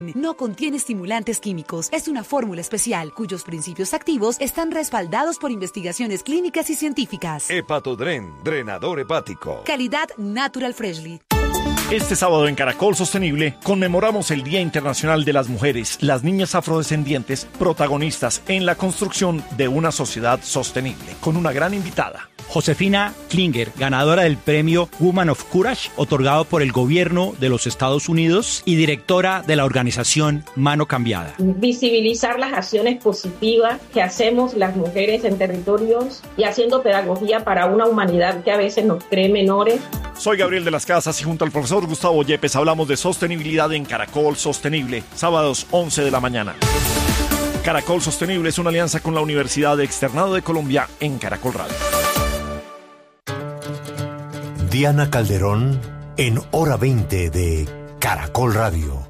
No contiene estimulantes químicos. Es una fórmula especial cuyos principios activos están respaldados por investigaciones clínicas y científicas. Hepatodren, drenador hepático. Calidad Natural Freshly. Este sábado en Caracol Sostenible conmemoramos el Día Internacional de las Mujeres, las niñas afrodescendientes, protagonistas en la construcción de una sociedad sostenible, con una gran invitada. Josefina Klinger, ganadora del premio Woman of Courage, otorgado por el gobierno de los Estados Unidos y directora de la organización Mano Cambiada. Visibilizar las acciones positivas que hacemos las mujeres en territorios y haciendo pedagogía para una humanidad que a veces nos cree menores. Soy Gabriel de las Casas y junto al profesor Gustavo Yepes hablamos de sostenibilidad en Caracol Sostenible, sábados 11 de la mañana. Caracol Sostenible es una alianza con la Universidad de Externado de Colombia en Caracol Radio. Diana Calderón en Hora 20 de Caracol Radio.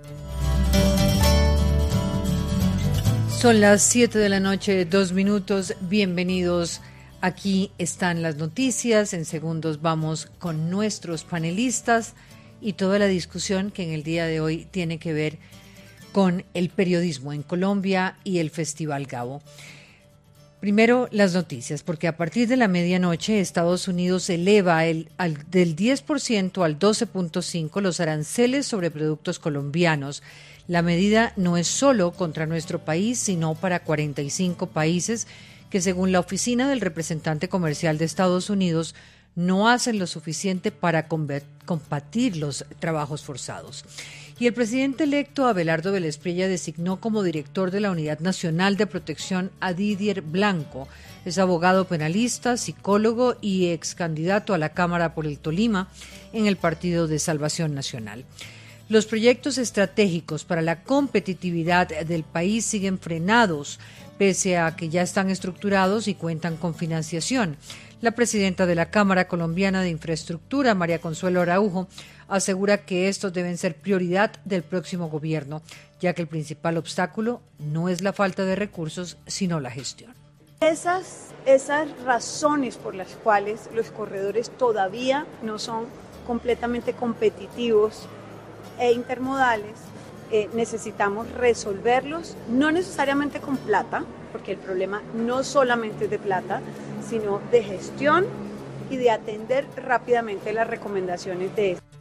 Son las 7 de la noche, 2 minutos. Bienvenidos. Aquí están las noticias. En segundos vamos con nuestros panelistas y toda la discusión que en el día de hoy tiene que ver con el periodismo en Colombia y el Festival Gabo. Primero, las noticias, porque a partir de la medianoche Estados Unidos eleva del 10% al 12.5% los aranceles sobre productos colombianos. La medida no es solo contra nuestro país, sino para 45 países que, según la oficina del representante comercial de Estados Unidos, no hacen lo suficiente para combatir los trabajos forzados. Y el presidente electo Abelardo Vélez Priella designó como director de la Unidad Nacional de Protección a Didier Blanco. Es abogado penalista, psicólogo y ex candidato a la Cámara por el Tolima en el Partido de Salvación Nacional. Los proyectos estratégicos para la competitividad del país siguen frenados, pese a que ya están estructurados y cuentan con financiación. La presidenta de la Cámara Colombiana de Infraestructura, María Consuelo Araujo, asegura que estos deben ser prioridad del próximo gobierno, ya que el principal obstáculo no es la falta de recursos, sino la gestión. Esas razones por las cuales los corredores todavía no son completamente competitivos e intermodales, necesitamos resolverlos, no necesariamente con plata, porque el problema no solamente es de plata, sino de gestión y de atender rápidamente las recomendaciones de esto.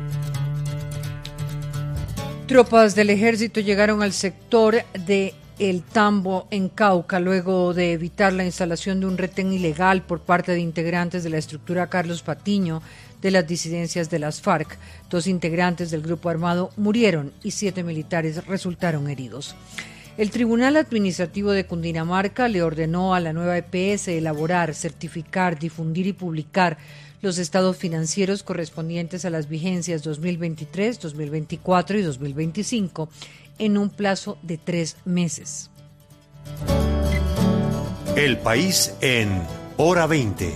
Tropas del ejército llegaron al sector de El Tambo en Cauca luego de evitar la instalación de un retén ilegal por parte de integrantes de la estructura Carlos Patiño de las disidencias de las FARC. 2 integrantes del grupo armado murieron y 7 militares resultaron heridos. El Tribunal Administrativo de Cundinamarca le ordenó a la nueva EPS elaborar, certificar, difundir y publicar los estados financieros correspondientes a las vigencias 2023, 2024 y 2025 en un plazo de 3 meses. El país en Hora 20.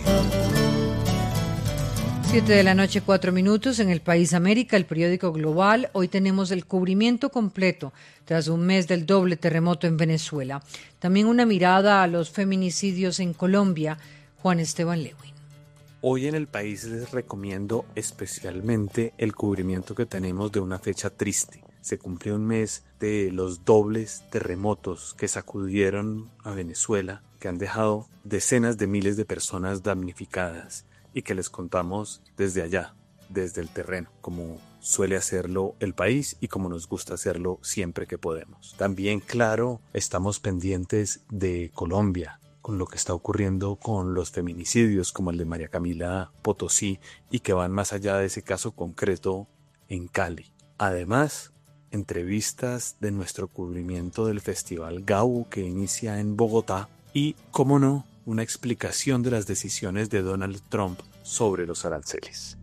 7 de la noche, 4 minutos, en El País América, el periódico Global. Hoy tenemos el cubrimiento completo tras un mes del doble terremoto en Venezuela. También una mirada a los feminicidios en Colombia. Juan Esteban Lewin. Hoy en El País les recomiendo especialmente el cubrimiento que tenemos de una fecha triste. Se cumplió un mes de los dobles terremotos que sacudieron a Venezuela, que han dejado decenas de miles de personas damnificadas y que les contamos desde allá, desde el terreno, como suele hacerlo el país y como nos gusta hacerlo siempre que podemos. También, claro, estamos pendientes de Colombia, con lo que está ocurriendo con los feminicidios como el de María Camila Potosí y que van más allá de ese caso concreto en Cali. Además, entrevistas de nuestro cubrimiento del Festival Gabo que inicia en Bogotá y, cómo no, una explicación de las decisiones de Donald Trump sobre los aranceles.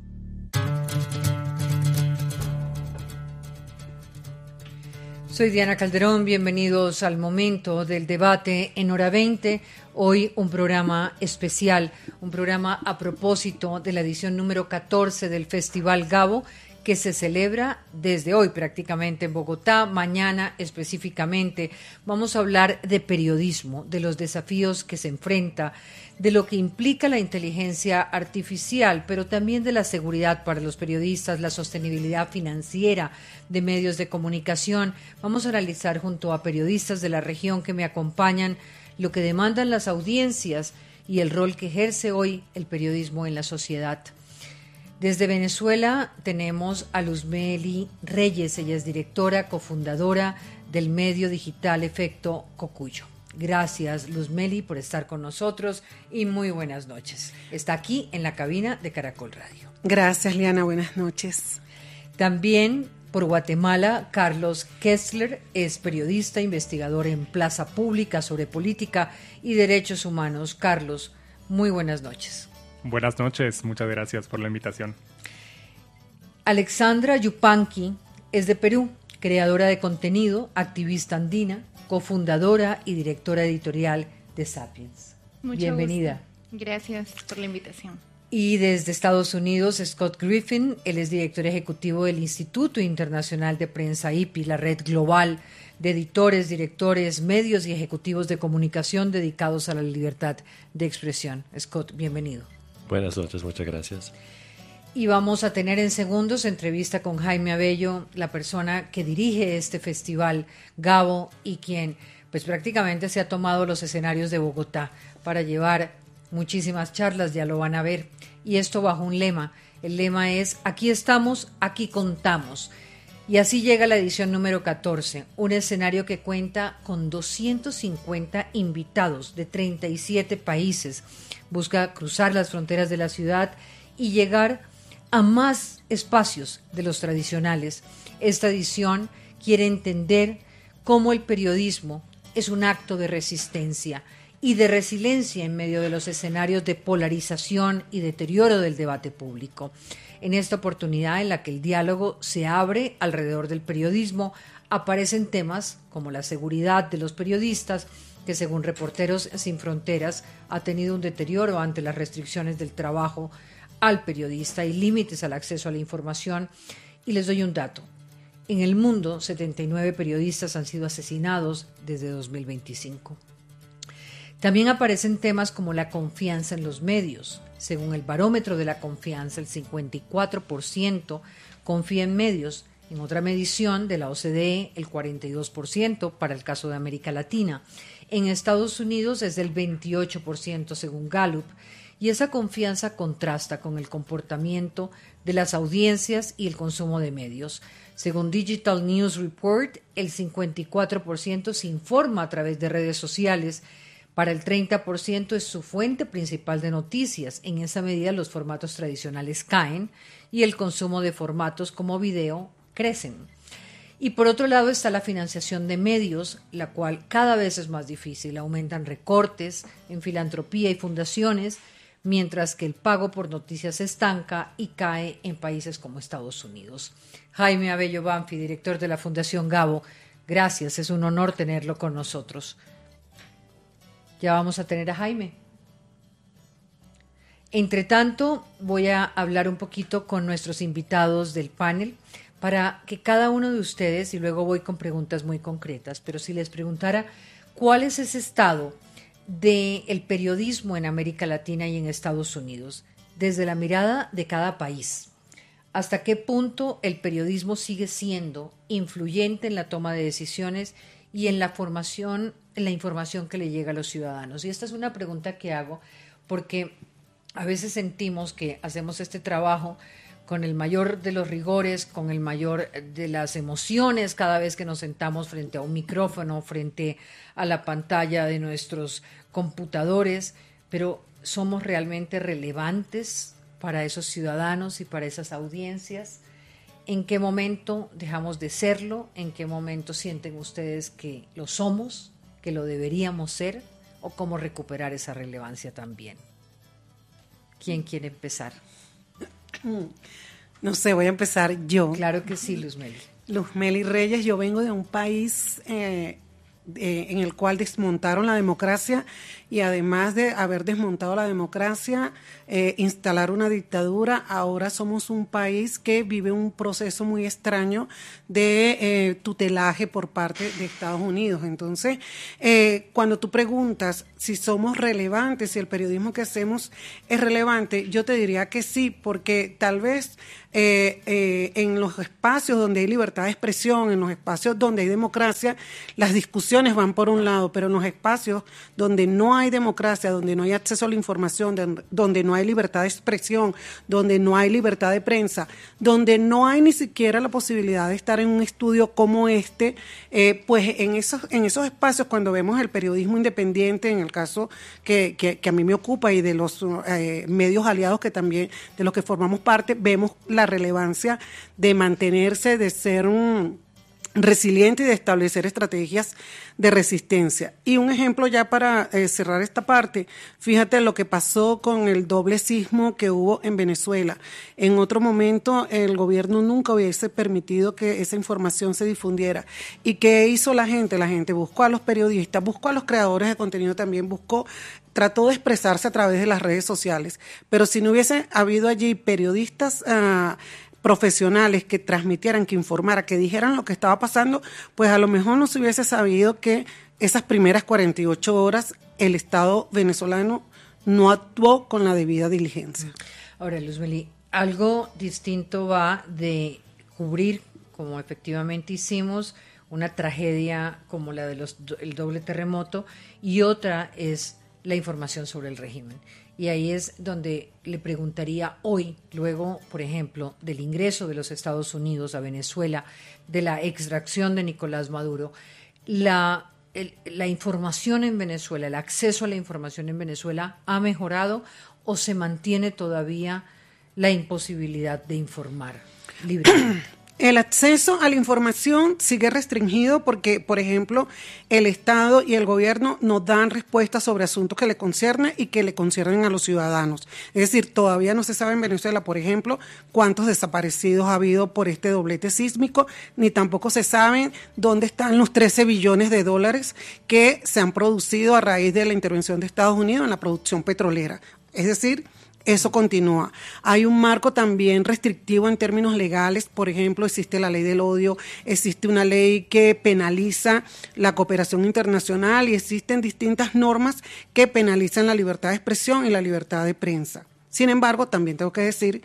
Soy Diana Calderón, bienvenidos al momento del debate en Hora 20. Hoy un programa especial, un programa a propósito de la edición número 14 del Festival Gabo, que se celebra desde hoy prácticamente en Bogotá. Mañana específicamente vamos a hablar de periodismo, de los desafíos que se enfrenta, de lo que implica la inteligencia artificial, pero también de la seguridad para los periodistas, la sostenibilidad financiera de medios de comunicación. Vamos a analizar junto a periodistas de la región que me acompañan lo que demandan las audiencias y el rol que ejerce hoy el periodismo en la sociedad. Desde Venezuela tenemos a Luzmeli Reyes, ella es directora, cofundadora del medio digital Efecto Cocuyo. Gracias, Luzmeli, por estar con nosotros y muy buenas noches. Está aquí en la cabina de Caracol Radio. Gracias, Liana, buenas noches. También por Guatemala, Carlos Kessler es periodista, investigador en Plaza Pública sobre política y derechos humanos. Carlos, muy buenas noches. Buenas noches, muchas gracias por la invitación. Alexandra Yupanqui es de Perú, creadora de contenido, activista andina, cofundadora y directora editorial de Sapiens. Bienvenida. Gusto. Gracias por la invitación. Y desde Estados Unidos, Scott Griffin, él es director ejecutivo del Instituto Internacional de Prensa IPI, la red global de editores, directores, medios y ejecutivos de comunicación dedicados a la libertad de expresión. Scott, bienvenido. Buenas noches, muchas gracias. Y vamos a tener en segundos entrevista con Jaime Abello, la persona que dirige este festival, Gabo, y quien pues prácticamente se ha tomado los escenarios de Bogotá para llevar muchísimas charlas, ya lo van a ver. Y esto bajo un lema. El lema es: aquí estamos, aquí contamos. Y así llega la edición número 14, un escenario que cuenta con 250 invitados de 37 países. Busca cruzar las fronteras de la ciudad y llegar a más espacios de los tradicionales. Esta edición quiere entender cómo el periodismo es un acto de resistencia y de resiliencia en medio de los escenarios de polarización y deterioro del debate público. En esta oportunidad en la que el diálogo se abre alrededor del periodismo, aparecen temas como la seguridad de los periodistas, que según Reporteros Sin Fronteras ha tenido un deterioro ante las restricciones del trabajo al periodista y límites al acceso a la información. Y les doy un dato. En el mundo, 79 periodistas han sido asesinados desde 2025. También aparecen temas como la confianza en los medios. Según el barómetro de la confianza, el 54% confía en medios. En otra medición de la OCDE, el 42% para el caso de América Latina. En Estados Unidos es del 28% según Gallup. Y esa confianza contrasta con el comportamiento de las audiencias y el consumo de medios. Según Digital News Report, el 54% se informa a través de redes sociales. Para el 30% es su fuente principal de noticias. En esa medida los formatos tradicionales caen y el consumo de formatos como video crecen. Y por otro lado está la financiación de medios, la cual cada vez es más difícil. Aumentan recortes en filantropía y fundaciones, mientras que el pago por noticias se estanca y cae en países como Estados Unidos. Jaime Abello Banfi, director de la Fundación Gabo, gracias, es un honor tenerlo con nosotros. Ya vamos a tener a Jaime. Entre tanto, voy a hablar un poquito con nuestros invitados del panel para que cada uno de ustedes, y luego voy con preguntas muy concretas, pero si les preguntara cuál es ese estado del periodismo en América Latina y en Estados Unidos, desde la mirada de cada país, hasta qué punto el periodismo sigue siendo influyente en la toma de decisiones y en la formación, en la información que le llega a los ciudadanos. Y esta es una pregunta que hago porque a veces sentimos que hacemos este trabajo con el mayor de los rigores, con el mayor de las emociones cada vez que nos sentamos frente a un micrófono, frente a la pantalla de nuestros computadores, pero ¿somos realmente relevantes para esos ciudadanos y para esas audiencias? ¿En qué momento dejamos de serlo? ¿En qué momento sienten ustedes que lo somos, que lo deberíamos ser? ¿O cómo recuperar esa relevancia también? ¿Quién quiere empezar? No sé, voy a empezar yo. Claro que sí, Luzmeli. Luzmeli Reyes, yo vengo de un país en el cual desmontaron la democracia y además de haber desmontado la democracia, instalar una dictadura, ahora somos un país que vive un proceso muy extraño de tutelaje por parte de Estados Unidos. Entonces, cuando tú preguntas si somos relevantes, si el periodismo que hacemos es relevante, yo te diría que sí, porque tal vez en los espacios donde hay libertad de expresión, en los espacios donde hay democracia, las discusiones van por un lado, pero en los espacios donde no hay democracia, donde no hay acceso a la información, donde no hay libertad de expresión, donde no hay libertad de prensa, donde no hay ni siquiera la posibilidad de estar en un estudio como este, pues en esos espacios, cuando vemos el periodismo independiente, en el caso que a mí me ocupa y de los medios aliados que también, de los que formamos parte, vemos la relevancia de mantenerse, de ser resiliente y de establecer estrategias de resistencia. Y un ejemplo ya para cerrar esta parte, fíjate lo que pasó con el doble sismo que hubo en Venezuela. En otro momento el gobierno nunca hubiese permitido que esa información se difundiera. ¿Y qué hizo la gente? La gente buscó a los periodistas, buscó a los creadores de contenido también, trató de expresarse a través de las redes sociales. Pero si no hubiese habido allí periodistas profesionales que transmitieran, que informaran, que dijeran lo que estaba pasando, pues a lo mejor no se hubiese sabido que esas primeras 48 horas el Estado venezolano no actuó con la debida diligencia. Ahora, Luzmeli, algo distinto va de cubrir, como efectivamente hicimos, una tragedia como la de el doble terremoto, y otra es la información sobre el régimen. Y ahí es donde le preguntaría hoy, luego, por ejemplo, del ingreso de los Estados Unidos a Venezuela, de la extracción de Nicolás Maduro, la información en Venezuela, el acceso a la información en Venezuela, ¿ha mejorado o se mantiene todavía la imposibilidad de informar libremente? El acceso a la información sigue restringido porque, por ejemplo, el Estado y el gobierno nos dan respuestas sobre asuntos que le conciernen y que le conciernen a los ciudadanos. Es decir, todavía no se sabe en Venezuela, por ejemplo, cuántos desaparecidos ha habido por este doblete sísmico, ni tampoco se sabe dónde están los 13 billones de dólares que se han producido a raíz de la intervención de Estados Unidos en la producción petrolera. Es decir, eso continúa. Hay un marco también restrictivo en términos legales. Por ejemplo, existe la ley del odio, existe una ley que penaliza la cooperación internacional y existen distintas normas que penalizan la libertad de expresión y la libertad de prensa. Sin embargo, también tengo que decir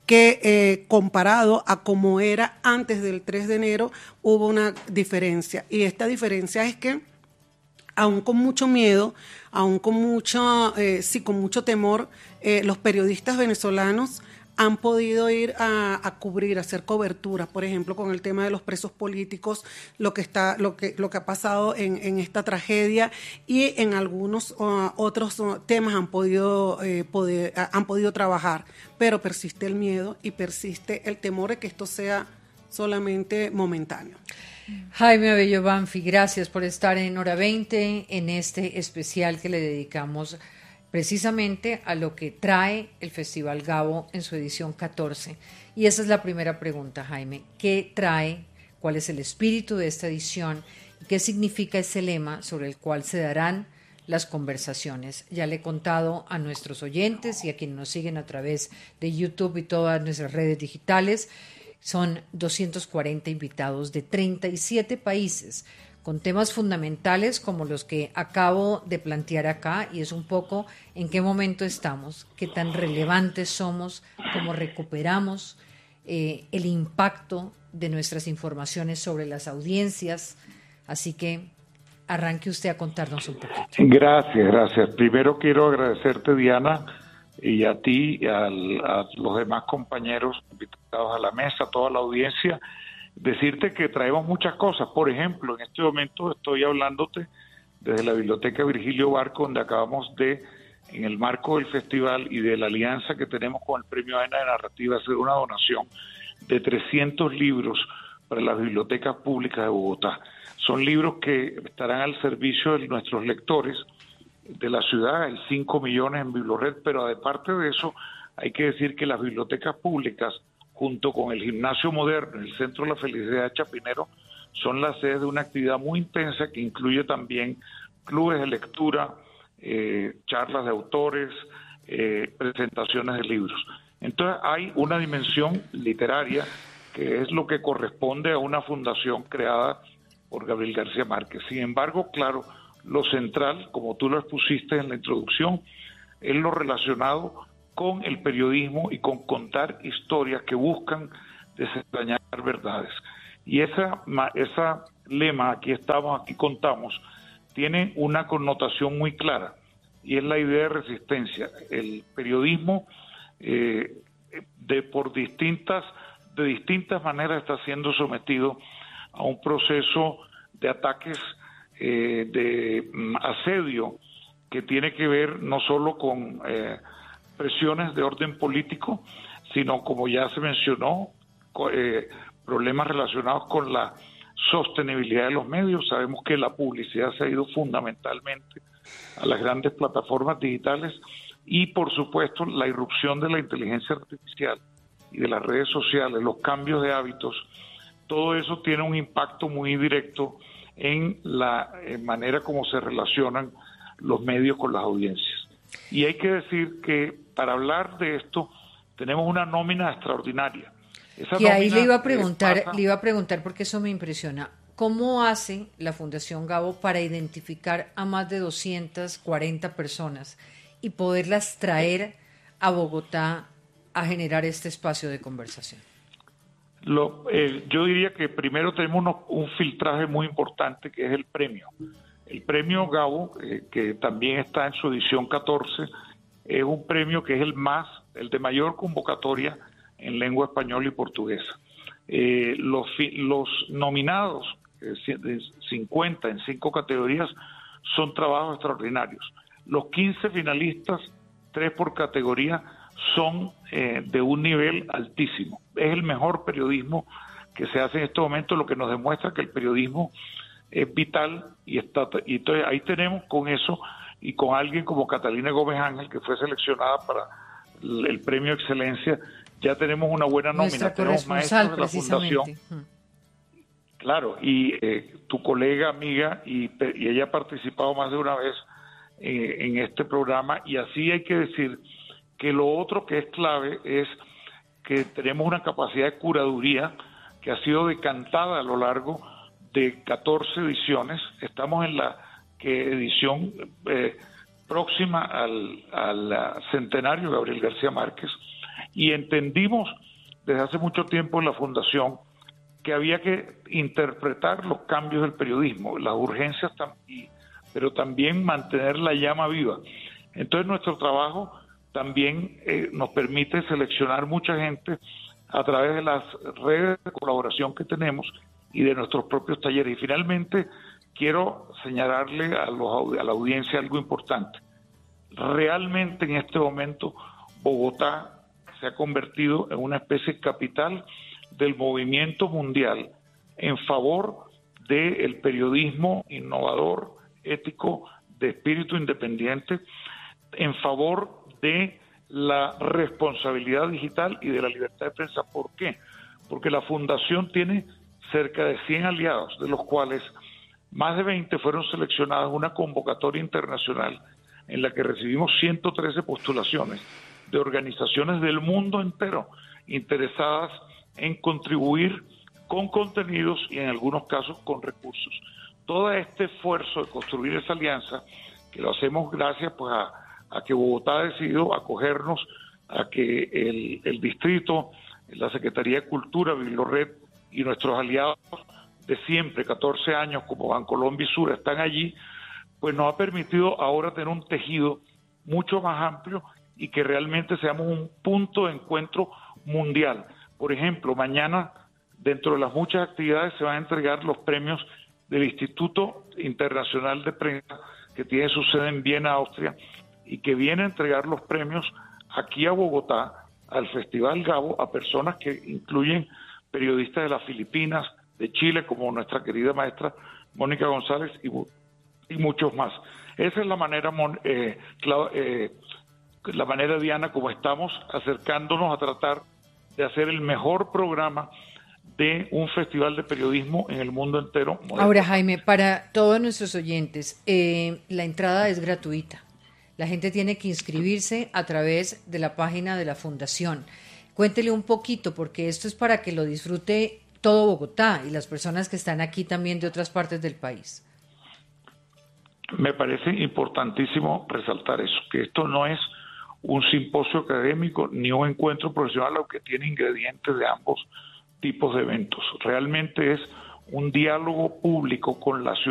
que comparado a como era antes del 3 de enero, hubo una diferencia. Y esta diferencia es que, aún con mucho miedo, aún con mucho temor, los periodistas venezolanos han podido ir a cubrir, a hacer cobertura, por ejemplo, con el tema de los presos políticos, lo que ha pasado en esta tragedia, y en algunos otros temas han podido trabajar, pero persiste el miedo y persiste el temor de que esto sea solamente momentáneo. Jaime Abello Banfi, gracias por estar en Hora 20 en este especial que le dedicamos precisamente a lo que trae el Festival Gabo en su edición 14. Y esa es la primera pregunta, Jaime. ¿Qué trae? ¿Cuál es el espíritu de esta edición? ¿Qué significa ese lema sobre el cual se darán las conversaciones? Ya le he contado a nuestros oyentes y a quienes nos siguen a través de YouTube y todas nuestras redes digitales. Son 240 invitados de 37 países con temas fundamentales como los que acabo de plantear acá, y es un poco en qué momento estamos, qué tan relevantes somos, cómo recuperamos el impacto de nuestras informaciones sobre las audiencias. Así que arranque usted a contarnos un poquito. Gracias. Primero quiero agradecerte, Diana, y a ti y a los demás compañeros invitados a la mesa, a toda la audiencia, decirte que traemos muchas cosas. Por ejemplo, en este momento estoy hablándote desde la Biblioteca Virgilio Barco, donde acabamos de, en el marco del festival y de la alianza que tenemos con el Premio AENA de Narrativa, hacer una donación de 300 libros para las bibliotecas públicas de Bogotá. Son libros que estarán al servicio de nuestros lectores de la ciudad. Hay 5 millones en Biblored, pero aparte de eso, hay que decir que las bibliotecas públicas, junto con el Gimnasio Moderno y el Centro de la Felicidad de Chapinero, son las sedes de una actividad muy intensa que incluye también clubes de lectura, charlas de autores, presentaciones de libros. Entonces hay una dimensión literaria que es lo que corresponde a una fundación creada por Gabriel García Márquez. Sin embargo, claro, lo central, como tú lo expusiste en la introducción, es lo relacionado con el periodismo y con contar historias que buscan desentrañar verdades. Y esa lema, aquí estamos, aquí contamos, tiene una connotación muy clara, y es la idea de resistencia. El periodismo de distintas maneras está siendo sometido a un proceso de ataques, de asedio, que tiene que ver no solo con presiones de orden político, sino, como ya se mencionó, problemas relacionados con la sostenibilidad de los medios. Sabemos que la publicidad se ha ido fundamentalmente a las grandes plataformas digitales y, por supuesto, la irrupción de la inteligencia artificial y de las redes sociales, los cambios de hábitos, todo eso tiene un impacto muy directo en la manera como se relacionan los medios con las audiencias. Y hay que decir que para hablar de esto tenemos una nómina extraordinaria. Y ahí le iba a preguntar porque eso me impresiona. ¿Cómo hace la Fundación Gabo para identificar a más de 240 personas y poderlas traer a Bogotá a generar este espacio de conversación? Yo diría que primero tenemos un filtraje muy importante, que es el premio. El premio Gabo, que también está en su edición 14, es un premio que es el de mayor convocatoria en lengua española y portuguesa. Los nominados, 50 en 5 categorías, son trabajos extraordinarios. Los 15 finalistas, 3 por categoría, son de un nivel altísimo. Es el mejor periodismo que se hace en este momento, lo que nos demuestra que el periodismo es vital, y entonces ahí tenemos con eso, y con alguien como Catalina Gómez Ángel, que fue seleccionada para el premio Excelencia, ya tenemos una buena nómina. Nuestra tenemos maestros de la fundación. Claro, y tu colega, amiga, y ella ha participado más de una vez en este programa, y así hay que decir que lo otro que es clave es que tenemos una capacidad de curaduría que ha sido decantada a lo largo de 14 ediciones. Estamos en la edición próxima al centenario de Gabriel García Márquez, y entendimos desde hace mucho tiempo en la Fundación que había que interpretar los cambios del periodismo, las urgencias, pero también mantener la llama viva. Entonces nuestro trabajo también nos permite seleccionar mucha gente a través de las redes de colaboración que tenemos y de nuestros propios talleres. Y finalmente quiero señalarle a la audiencia algo importante. Realmente en este momento Bogotá se ha convertido en una especie de capital del movimiento mundial en favor del periodismo innovador, ético, de espíritu independiente, en favor de la responsabilidad digital y de la libertad de prensa. ¿Por qué? Porque la Fundación tiene cerca de 100 aliados, de los cuales más de 20 fueron seleccionados en una convocatoria internacional en la que recibimos 113 postulaciones de organizaciones del mundo entero interesadas en contribuir con contenidos y en algunos casos con recursos. Todo este esfuerzo de construir esa alianza, que lo hacemos gracias pues a que Bogotá ha decidido acogernos, a que el distrito, la Secretaría de Cultura, Bibliored y nuestros aliados de siempre, 14 años, como Bancolombia y Sura, están allí, pues nos ha permitido ahora tener un tejido mucho más amplio y que realmente seamos un punto de encuentro mundial. Por ejemplo, mañana, dentro de las muchas actividades, se van a entregar los premios del Instituto Internacional de Prensa, que tiene su sede en Viena, Austria, y que viene a entregar los premios aquí a Bogotá, al Festival Gabo, a personas que incluyen periodistas de las Filipinas, de Chile, como nuestra querida maestra Mónica González, y muchos más. Esa es la manera, Diana, como estamos acercándonos a tratar de hacer el mejor programa de un festival de periodismo en el mundo entero. Ahora, Jaime, para todos nuestros oyentes, la entrada es gratuita. La gente tiene que inscribirse a través de la página de la Fundación. Cuéntele un poquito, porque esto es para que lo disfrute todo Bogotá y las personas que están aquí también de otras partes del país. Me parece importantísimo resaltar eso, que esto no es un simposio académico ni un encuentro profesional, aunque tiene ingredientes de ambos tipos de eventos. Realmente es un diálogo público con la ciudad.